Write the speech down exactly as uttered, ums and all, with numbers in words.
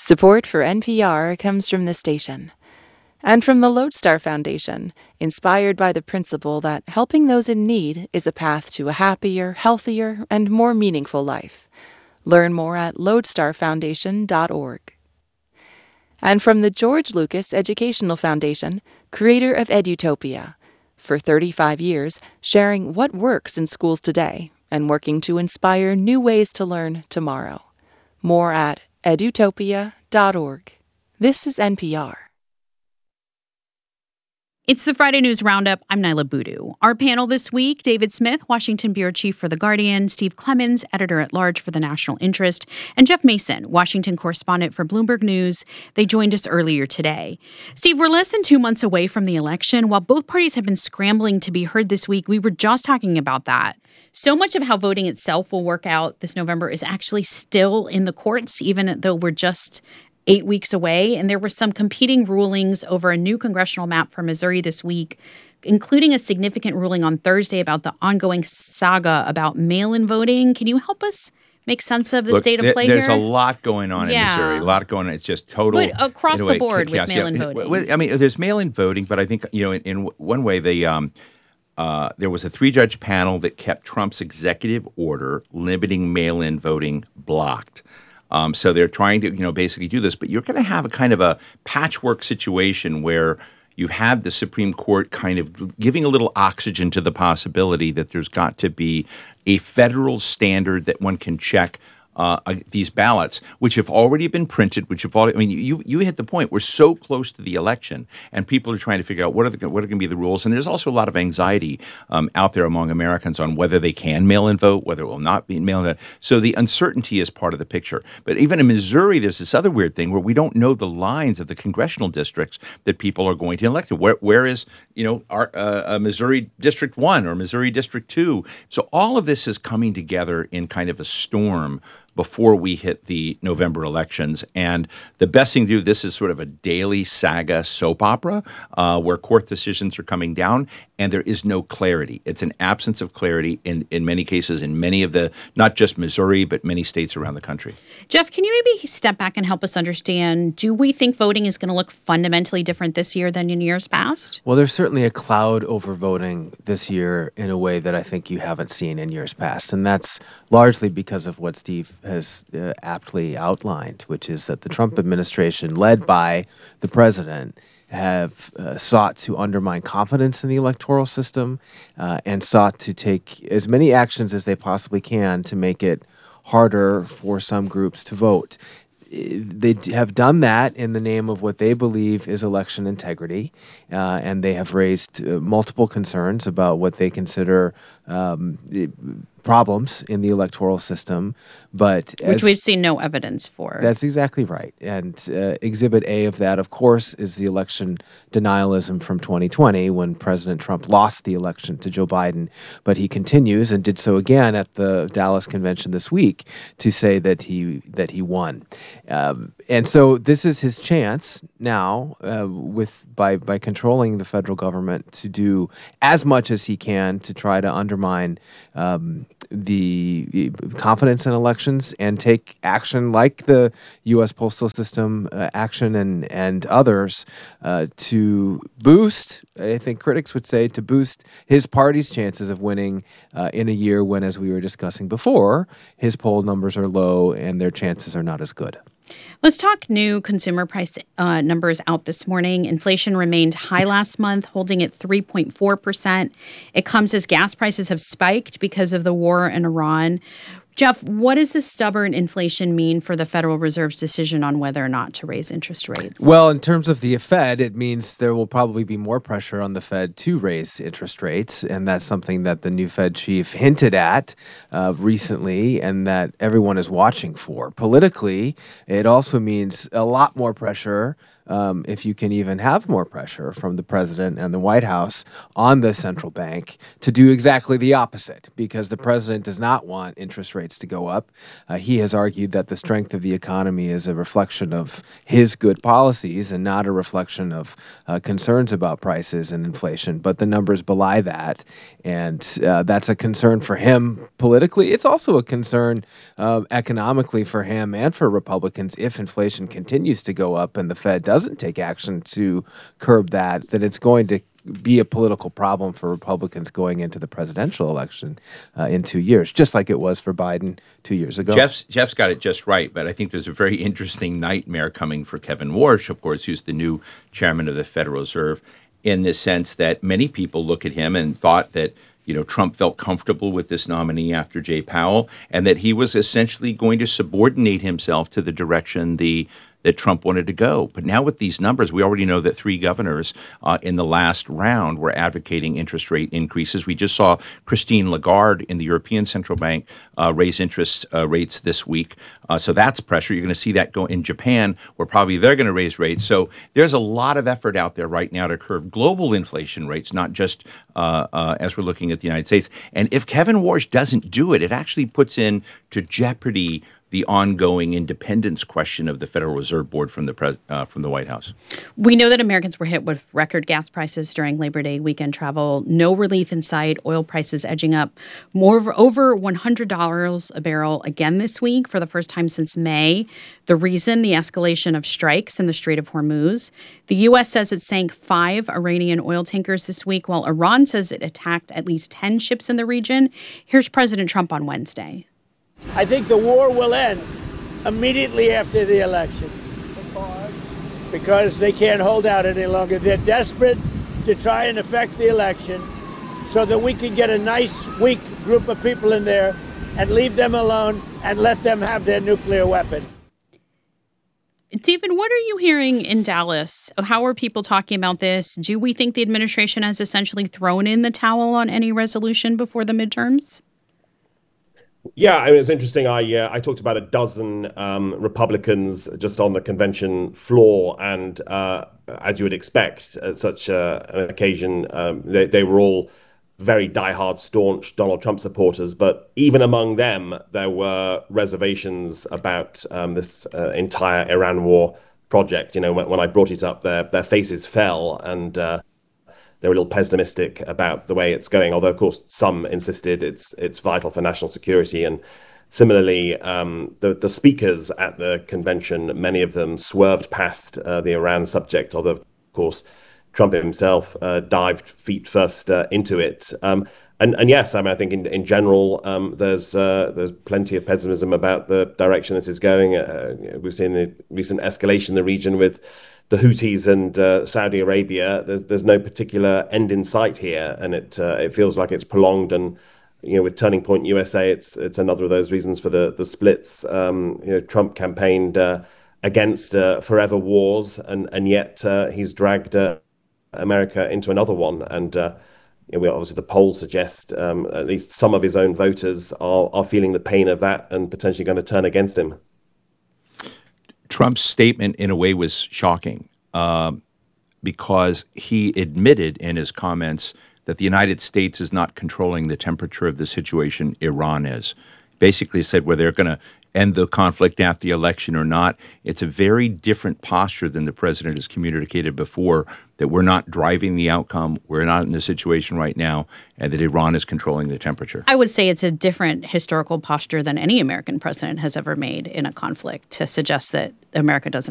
Support for N P R comes from this station and from the Lodestar Foundation, inspired by the principle that helping those in need is a path to a happier, healthier, and more meaningful life. Learn more at lodestar foundation dot org. And from the George Lucas Educational Foundation, creator of Edutopia, for thirty-five years, sharing what works in schools today and working to inspire new ways to learn tomorrow. More at edutopia dot org. This is N P R. It's the Friday News Roundup. I'm Nyla Boodoo. Our panel this week, David Smith, Washington Bureau Chief for The Guardian, Steve Clemons, Editor-at-Large for The National Interest, and Jeff Mason, Washington Correspondent for Bloomberg News. They joined us earlier today. Steve, we're less than two months away from the election. While both parties have been scrambling to be heard this week, we were just talking about that. So much of how voting itself will work out this November is actually still in the courts, even though we're just eight weeks away. And there were some competing rulings over a new congressional map for Missouri this week, including a significant ruling on Thursday about the ongoing saga about mail-in voting. Can you help us make sense of the Look, state of play there's here? There's a lot going on yeah. in Missouri. A lot going on. It's just total. But across way, the board chaos. with mail-in yeah. voting. I mean, there's mail-in voting, but I think, you know, in, in one way, they um, uh, there was a three-judge panel that kept Trump's executive order limiting mail-in voting blocked. Um, so they're trying to, you know, basically do this, but you're going to have a kind of a patchwork situation where you have the Supreme Court kind of giving a little oxygen to the possibility that there's got to be a federal standard that one can check uh, uh, these ballots, which have already been printed, which have already, I mean, you you hit the point. We're so close to the election, and people are trying to figure out what are the, what are going to be the rules. And there's also a lot of anxiety um, out there among Americans on whether they can mail-in vote, whether it will not be mail-in vote. So the uncertainty is part of the picture. But even in Missouri, there's this other weird thing where we don't know the lines of the congressional districts that people are going to elect. Where, where is, you know, our, uh, uh, Missouri District one or Missouri District two? So all of this is coming together in kind of a storm before we hit the November elections. And the best thing to do, this is sort of a daily saga soap opera uh, where court decisions are coming down and there is no clarity. It's an absence of clarity in, in many cases in many of the, not just Missouri, but many states around the country. Jeff, can you maybe step back and help us understand, do we think voting is going to look fundamentally different this year than in years past? Well, there's certainly a cloud over voting this year in a way that I think you haven't seen in years past. And that's largely because of what Steve has uh, aptly outlined, which is that the Trump administration, led by the president, have uh, sought to undermine confidence in the electoral system uh, and sought to take as many actions as they possibly can to make it harder for some groups to vote. They have done that in the name of what they believe is election integrity, uh, and they have raised uh, multiple concerns about what they consider um, problems in the electoral system, but which as, we've seen no evidence for. That's exactly right. And uh, Exhibit A of that, of course, is the election denialism from twenty twenty when President Trump lost the election to Joe Biden. But he continues and did so again at the Dallas convention this week to say that he that he won. Um, and so this is his chance now, uh, with by by controlling the federal government, to do as much as he can to try to undermine um, the confidence in elections and take action like the U S Postal System uh, action and and others uh, to boost, I think critics would say, to boost his party's chances of winning uh, in a year when, as we were discussing before, his poll numbers are low and their chances are not as good. Let's talk new consumer price uh, numbers out this morning. Inflation remained high last month, holding at three point four percent. It comes as gas prices have spiked because of the war in Iran. Jeff, what does this stubborn inflation mean for the Federal Reserve's decision on whether or not to raise interest rates? Well, in terms of the Fed, it means there will probably be more pressure on the Fed to raise interest rates, and that's something that the new Fed chief hinted at uh, recently and that everyone is watching for. Politically, it also means a lot more pressure um, if you can even have more pressure from the president and the White House on the central bank to do exactly the opposite, because the president does not want interest rates to go up. Uh, he has argued that the strength of the economy is a reflection of his good policies and not a reflection of uh, concerns about prices and inflation. But the numbers belie that, and uh, that's a concern for him politically. It's also a concern uh, economically for him and for Republicans if inflation continues to go up and the Fed doesn't take action to curb that, then it's going to be a political problem for Republicans going into the presidential election uh, in two years, just like it was for Biden two years ago. Jeff's, Jeff's got it just right, but I think there's a very interesting nightmare coming for Kevin Warsh, of course, who's the new chairman of the Federal Reserve, in the sense that many people look at him and thought that, you know, Trump felt comfortable with this nominee after Jay Powell, and that he was essentially going to subordinate himself to the direction the that Trump wanted to go. But now with these numbers, we already know that three governors uh, in the last round were advocating interest rate increases. We just saw Christine Lagarde in the European Central Bank uh, raise interest uh, rates this week. Uh, so that's pressure. You're going to see that go in Japan, where probably they're going to raise rates. So there's a lot of effort out there right now to curb global inflation rates, not just uh, uh, as we're looking at the United States. And if Kevin Warsh doesn't do it, it actually puts into jeopardy the ongoing independence question of the Federal Reserve Board from the pres- uh, from the White House. We know that Americans were hit with record gas prices during Labor Day weekend travel. No relief in sight. Oil prices edging up more over one hundred dollars a barrel again this week for the first time since May. The reason, the escalation of strikes in the Strait of Hormuz. The U S says it sank five Iranian oil tankers this week, while Iran says it attacked at least ten ships in the region. Here's President Trump on Wednesday. I think the war will end immediately after the election because they can't hold out any longer. They're desperate to try and affect the election so that we can get a nice, weak group of people in there and leave them alone and let them have their nuclear weapon. David, what are you hearing in Dallas? How are people talking about this? Do we think the administration has essentially thrown in the towel on any resolution before the midterms? Yeah, I mean, it's interesting. I uh, I talked to about a dozen um, Republicans just on the convention floor, and uh, as you would expect at such uh, an occasion, um, they, they were all very diehard, staunch Donald Trump supporters. But even among them, there were reservations about um, this uh, entire Iran war project. You know, when, when I brought it up, their their faces fell, and uh, they were a little pessimistic about the way it's going, although, of course, some insisted it's it's vital for national security. And similarly, um, the, the speakers at the convention, many of them swerved past uh, the Iran subject, although, of course, Trump himself uh, dived feet first uh, into it. Um, and, and yes, I mean, I think in, in general, um, there's uh, there's plenty of pessimism about the direction this is going. Uh, we've seen the recent escalation in the region with the Houthis and uh, Saudi Arabia. There's there's no particular end in sight here, and it uh, it feels like it's prolonged. And you know, with Turning Point U S A, it's it's another of those reasons for the the splits. Um, you know, Trump campaigned uh, against uh, forever wars, and and yet uh, he's dragged uh, America into another one. And uh, you know, we obviously the polls suggest um, at least some of his own voters are are feeling the pain of that and potentially going to turn against him. Trump's statement, in a way, was shocking uh, because he admitted in his comments that the United States is not controlling the temperature of the situation. Iran is. Basically said whether they're going to end the conflict after the election or not. It's a very different posture than the president has communicated before, that we're not driving the outcome, we're not in the situation right now, and that Iran is controlling the temperature. I would say it's a different historical posture than any American president has ever made in a conflict to suggest that America doesn't